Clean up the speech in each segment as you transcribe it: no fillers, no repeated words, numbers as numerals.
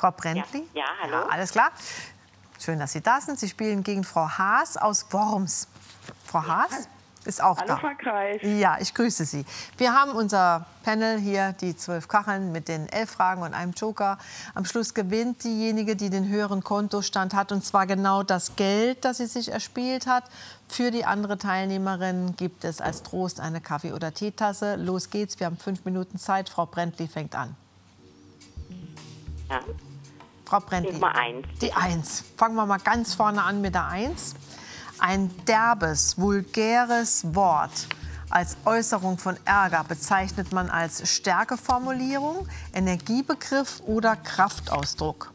Frau Brändli? Ja, hallo. Ja, alles klar. Schön, dass Sie da sind. Sie spielen gegen Frau Haas aus Worms. Frau Haas ist auch Hallo, da. Frau Kreis. Ja, ich grüße Sie. Wir haben unser Panel hier, die 12 Kacheln mit den 11 Fragen und einem Joker. Am Schluss gewinnt diejenige, die den höheren Kontostand hat, und zwar genau das Geld, das sie sich erspielt hat. Für die andere Teilnehmerin gibt es als Trost eine Kaffee- oder Teetasse. Los geht's, wir haben 5 Minuten Zeit. Frau Brändli fängt an. Ja. Frau Brändli. Nummer 1. Die 1. Fangen wir mal ganz vorne an mit der 1. Ein derbes, vulgäres Wort als Äußerung von Ärger bezeichnet man als Stärkeformulierung, Energiebegriff oder Kraftausdruck.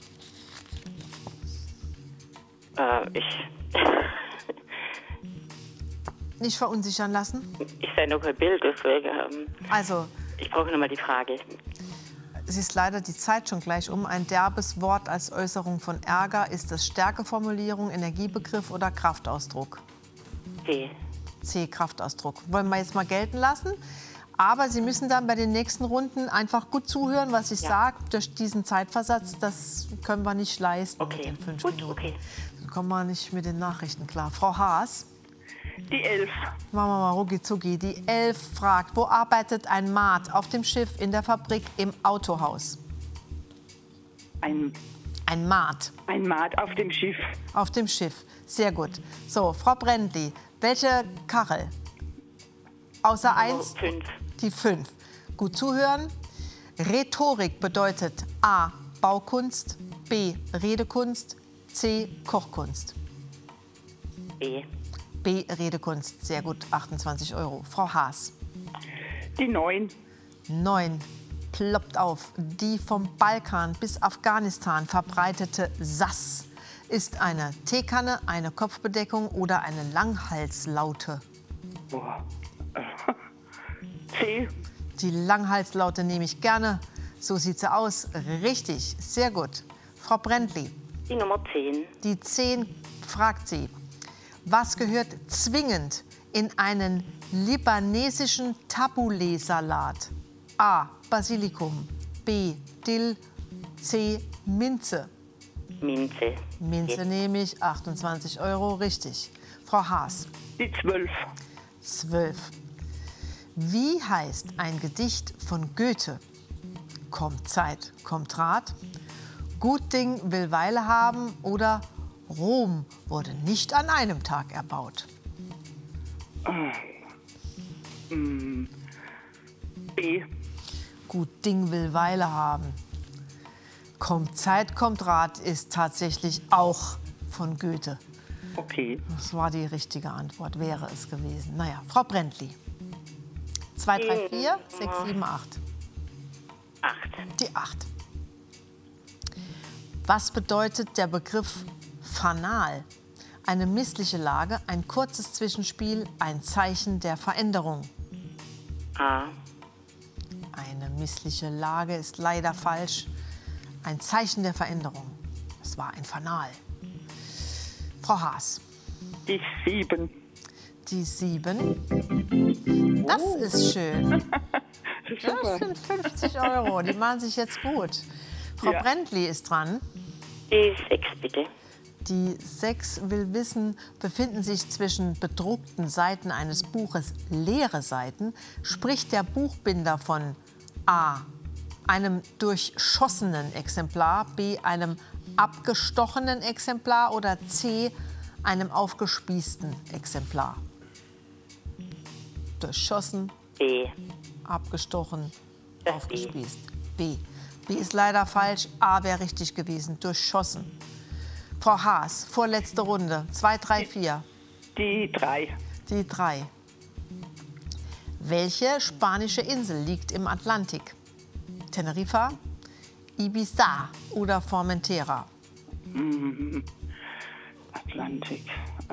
Nicht verunsichern lassen. Ich sehe noch kein Bild, deswegen. Also, Ich brauche nochmal die Frage. es ist leider die Zeit schon gleich um. Ein derbes Wort als Äußerung von Ärger. Ist das Stärkeformulierung, Energiebegriff oder Kraftausdruck? C. C, Kraftausdruck. Wollen wir jetzt mal gelten lassen. Aber Sie müssen dann bei den nächsten Runden einfach gut zuhören, was ich sage. Durch diesen Zeitversatz, das können wir nicht leisten mit den 5 gut, Minuten. okay. Dann kommen wir nicht mit den Nachrichten klar. Frau Haas, Die 11. machen wir mal rucki zucki. Die 11 fragt, wo arbeitet ein Maat? Auf dem Schiff, in der Fabrik, im Autohaus? Ein Maat. Maat auf dem Schiff. Auf dem Schiff. Sehr gut. So, Frau Brändli, welche Kachel? Außer 1? 5. Die 5. Gut zuhören. Rhetorik bedeutet A. Baukunst, B. Redekunst, C. Kochkunst. B. B. Redekunst. Sehr gut. 28 €. Frau Haas. Die 9. 9. Ploppt auf. Die vom Balkan bis Afghanistan verbreitete Sass ist eine Teekanne, eine Kopfbedeckung oder eine Langhalslaute. Boah. C. Die Langhalslaute nehme ich gerne. So sieht sie aus. Richtig. Sehr gut. Frau Brändli. Die Nummer 10. Die 10 fragt sie, was gehört zwingend in einen libanesischen Tabbouleh-Salat? A. Basilikum, B. Dill, C. Minze. Minze. Minze nehme ich, 28 €, richtig. Frau Haas. Die 12. 12. Wie heißt ein Gedicht von Goethe? Kommt Zeit, kommt Rat. Gut Ding will Weile haben oder Rom wurde nicht an einem Tag erbaut. B. Gut Ding will Weile haben. Kommt Zeit, kommt Rat ist tatsächlich auch von Goethe. Okay. Das war die richtige Antwort, wäre es gewesen. Naja, Frau Brändli. 2, 3, 4, 6, 7, 8. 8. Die 8. Was bedeutet der Begriff Fanal? Eine missliche Lage, ein kurzes Zwischenspiel, ein Zeichen der Veränderung. A. Eine missliche Lage ist leider falsch. Ein Zeichen der Veränderung. Es war ein Fanal. Frau Haas. Die 7. Die 7. Das ist schön. Das sind 50 €. Die machen sich jetzt gut. Frau Ja. Brändli ist dran. Die 6, bitte. Die 6 will wissen, befinden sich zwischen bedruckten Seiten eines Buches leere Seiten, spricht der Buchbinder von A. einem durchschossenen Exemplar, B. einem abgestochenen Exemplar oder C. einem aufgespießten Exemplar. Durchschossen, B. abgestochen, Das aufgespießt. B. B ist leider falsch, A wäre richtig gewesen, durchschossen. Frau Haas, vorletzte Runde, 2, 3, 4. Die 3. Die 3. Welche spanische Insel liegt im Atlantik? Teneriffa, Ibiza oder Formentera? Atlantik.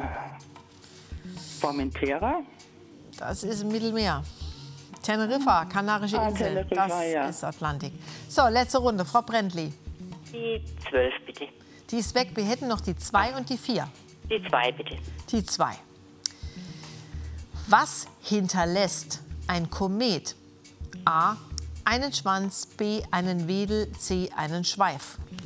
Formentera. Das ist im Mittelmeer. Teneriffa, Kanarische Insel, Teneriffa, das ja. ist Atlantik. So, letzte Runde, Frau Brändli. Die 12, bitte. Die ist weg, wir hätten noch die 2 und die 4. Die 2, bitte. Die 2. Was hinterlässt ein Komet? A. einen Schwanz, B. einen Wedel, C. einen Schweif.